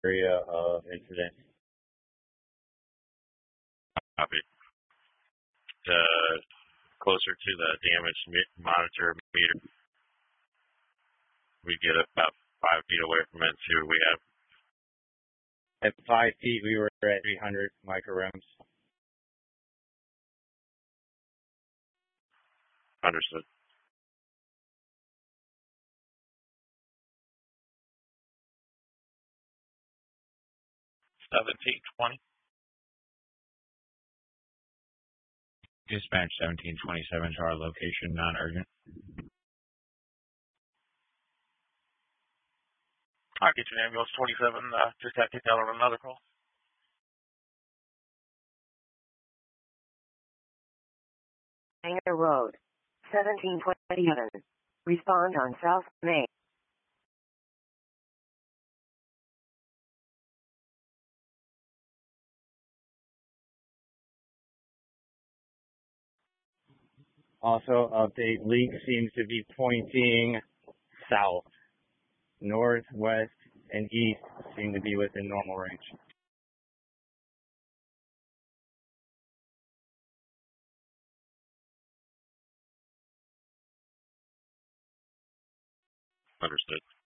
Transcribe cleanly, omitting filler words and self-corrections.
area of incident. Copy. Closer to the damage monitor meter. We get about 5 feet away from it, see what we have. At 5 feet, we were at 300 microrooms. Understood. $1720. Dispatch 1727 to our location, non-urgent. I'll get you an ambulance 27, just got kicked out on another call. Hanger Road, 1727. Respond on South Main. Also, update, leak seems to be pointing south. North, west, and east seem to be within normal range. Understood.